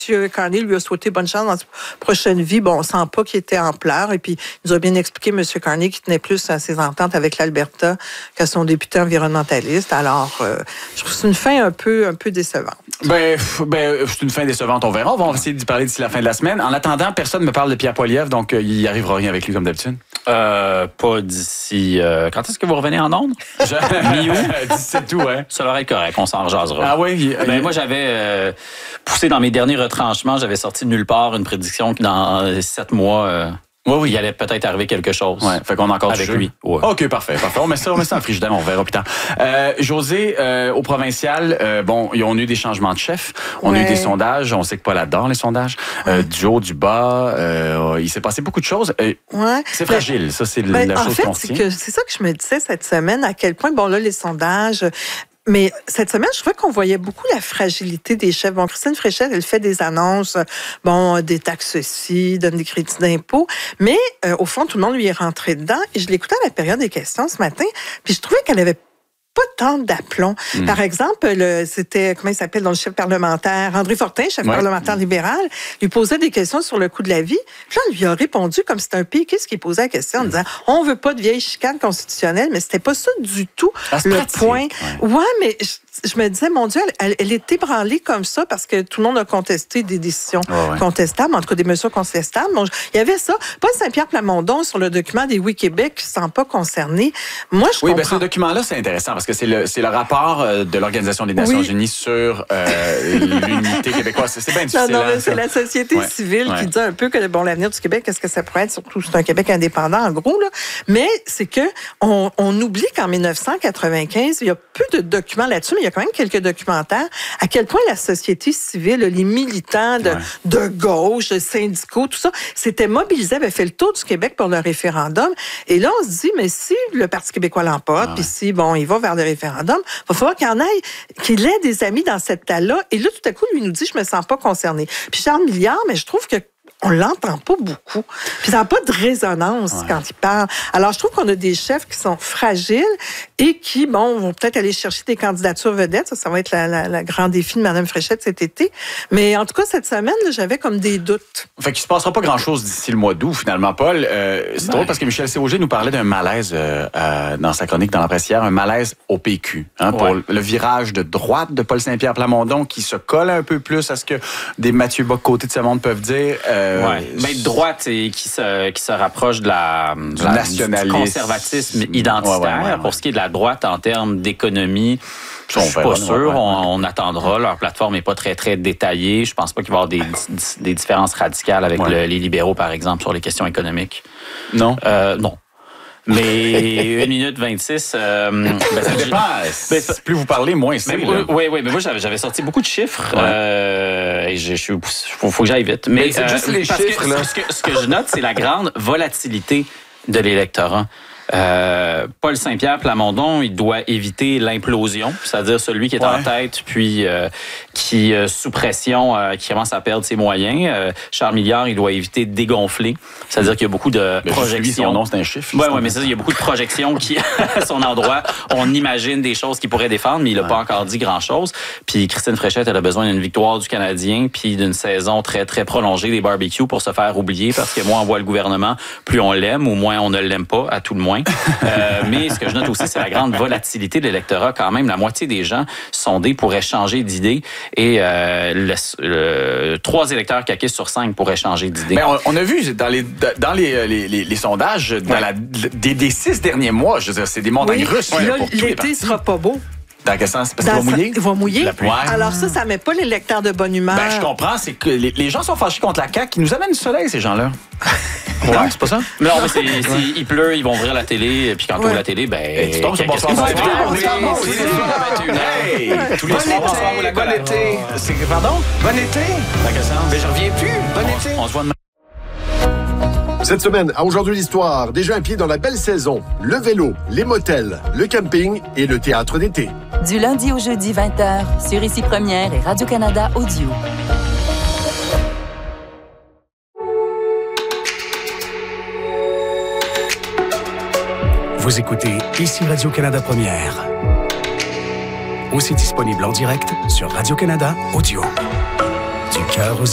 M. Carney lui a souhaité bonne chance dans sa prochaine vie. Bon, on sent pas qu'il était en pleurs. Et puis, il nous a bien expliqué, M. Carney, qu'il tenait plus à ses ententes avec l'Alberta qu'à son député environnementaliste. Alors, je trouve que c'est une fin un peu décevante. Ben, c'est une fin décevante, on verra. On va essayer d'y parler d'ici la fin de la semaine. En attendant, personne ne me parle de Pierre Poilievre, donc il n'y arrivera rien avec lui comme d'habitude. Pas d'ici... quand est-ce que vous revenez en ondes? Mi-août? 17 août, ouais. Ça devrait être correct, on s'en rejasera. Ah oui? Moi, j'avais poussé dans mes derniers retranchements, j'avais sorti de nulle part une prédiction que dans 7 mois... il allait peut-être arriver quelque chose. Ouais, fait qu'on a encore avec du jeu. lui. Ouais. OK, parfait. On met ça en frigidaire, on verra plus tard. José, au provincial, ils ont eu des changements de chef. On a eu des sondages. On sait que Paul adore les sondages. Du haut, du bas. Il s'est passé beaucoup de choses. C'est fragile. Ça, c'est la chose qu'on retient. C'est ça que je me disais cette semaine, à quel point, les sondages... Mais cette semaine, je trouvais qu'on voyait beaucoup la fragilité des chefs. Bon, Christine Fréchette, elle fait des annonces, des taxes-ci, donne des crédits d'impôt. Mais au fond, tout le monde lui est rentré dedans. Et je l'écoutais à la période des questions ce matin, puis je trouvais qu'elle avait pas tant d'aplomb. Par exemple, c'était, comment il s'appelle, dans le chef parlementaire, André Fortin, chef parlementaire libéral, lui posait des questions sur le coût de la vie. Puis là, on lui a répondu comme c'était un péquiste qui posait la question en disant, on veut pas de vieilles chicanes constitutionnelles, mais c'était pas ça du tout le point. Ouais, mais je me disais, mon Dieu, elle est ébranlée comme ça parce que tout le monde a contesté des décisions contestables, en tout cas des mesures contestables. Bon, il y avait ça. Paul Saint-Pierre Plamondon sur le document des Oui Québec qui ne sont pas concernés. Moi, je comprends. Ce document-là, c'est intéressant parce que c'est le rapport de l'Organisation des Nations Unies sur l'unité québécoise. C'est bien difficile. Non, mais c'est la société civile qui dit un peu que l'avenir du Québec, qu'est-ce que ça pourrait être, surtout c'est un Québec indépendant, en gros, là. Mais c'est que on oublie qu'en 1995, il y a peu de documents là-dessus, mais il y a quand même quelques documentaires, à quel point la société civile, les militants de gauche, les syndicaux, tout ça, s'étaient mobilisés, avaient fait le tour du Québec pour le référendum. Et là, on se dit, mais si le Parti québécois l'emporte, puis si, il va vers le référendum, il va falloir qu'il ait des amis dans cette talle-là. Et là, tout à coup, lui nous dit, je me sens pas concerné. Puis Charles Milliard, mais je trouve que on l'entend pas beaucoup. Puis ça n'a pas de résonance quand il parle. Alors, je trouve qu'on a des chefs qui sont fragiles et qui, vont peut-être aller chercher des candidatures vedettes. Ça va être la grand défi de Mme Fréchette cet été. Mais en tout cas, cette semaine, là, j'avais comme des doutes. Fait qu'il se passera pas grand-chose d'ici le mois d'août, finalement, Paul. C'est drôle parce que Michel Séauger nous parlait d'un malaise dans sa chronique dans la presse hier, un malaise au PQ. Pour le virage de droite de Paul Saint-Pierre Plamondon qui se colle un peu plus à ce que des Mathieu Bock-Côté de ce monde peuvent dire. Mais droite et qui se rapproche du conservatisme identitaire. Pour ce qui est de la droite en termes d'économie, je suis pas sûr. On attendra. Leur plateforme n'est pas très, très détaillée. Je pense pas qu'il va y avoir des différences radicales avec les libéraux, par exemple, sur les questions économiques. Non? Non. Mais 1 minute 26... ça dépend. Plus vous parlez, moins c'est. Oui, mais moi, j'avais sorti beaucoup de chiffres. Et faut que j'aille vite. Mais c'est juste les chiffres. Là. Ce que je note, c'est la grande volatilité de l'électorat. Paul Saint-Pierre Plamondon, il doit éviter l'implosion, c'est-à-dire celui qui est en tête, puis qui, sous pression, qui commence à perdre ses moyens. Charles Milliard, il doit éviter de dégonfler, c'est-à-dire qu'il y a beaucoup de projections. Son nom, c'est un chiffre. Oui, mais il y a beaucoup de projections qui, à son endroit, on imagine des choses qu'il pourrait défendre, mais il n'a pas encore dit grand-chose. Puis Christine Fréchette, elle a besoin d'une victoire du Canadien, puis d'une saison très, très prolongée des barbecues pour se faire oublier, parce que moins on voit le gouvernement, plus on l'aime, ou moins on ne l'aime pas, à tout le moins. Mais ce que je note aussi, c'est la grande volatilité de l'électorat. Quand même, la moitié des gens sondés pourraient changer d'idée et 3 électeurs caquistes sur 5 pourraient changer d'idée. Mais on a vu dans les sondages des 6 derniers mois, je veux dire, c'est des montagnes russes. Là, l'été sera pas beau. Dans quel sens? Parce qu'il va mouiller? Il va mouiller. Alors ça met pas les lecteurs de bonne humeur. Je comprends. C'est que les gens sont fâchés contre la CAQ. Ils nous amènent du soleil, ces gens-là. Non, c'est pas ça? Non, mais il pleut, ils vont ouvrir la télé, puis quand tu ouvres la télé, tu tombes sur Bonsoir. Tous les soirs, Bonsoir ou la Bon été. Pardon? Bon été. Mais je reviens plus. Bon été. On se voit demain. Cette semaine, à Aujourd'hui l'Histoire, déjà un pied dans la belle saison. Le vélo, les motels, le camping et le théâtre d'été. Du lundi au jeudi 20h, sur Ici Première et Radio-Canada Audio. Vous écoutez Ici Radio-Canada Première. Aussi disponible en direct sur Radio-Canada Audio. Du cœur aux